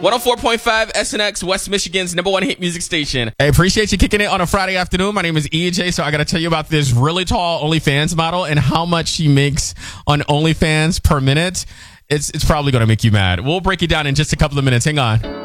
104.5 SNX, West Michigan's #1 hit music station. I appreciate you kicking it on a Friday afternoon. My name is EJ, so I got to tell you about this really tall OnlyFans model and how much she makes on OnlyFans per minute. It's probably going to make you mad. We'll break it down in just a couple of minutes. Hang on.